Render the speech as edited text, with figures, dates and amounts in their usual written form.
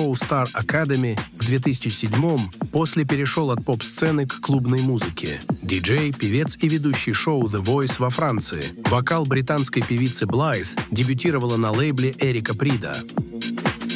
шоу Star Academy в 2007-м, после перешел от поп-сцены к клубной музыке. Диджей, певец и ведущий шоу The Voice во Франции. Вокал британской певицы Блайт дебютировала на лейбле Эрика Прида.